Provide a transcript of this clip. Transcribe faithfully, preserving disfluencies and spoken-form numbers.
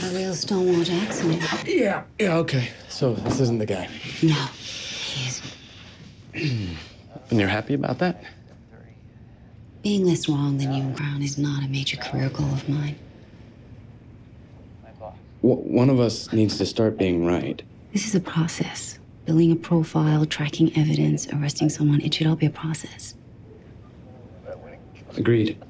A real Stonewall Jackson. Yeah, yeah, okay. So this isn't the guy. No, he isn't. And you're happy about that? Being less wrong than you and Crown is not a major career goal of mine. W- one of us needs to start being right. This is a process. Building a profile, tracking evidence, arresting someone, it should all be a process. Agreed.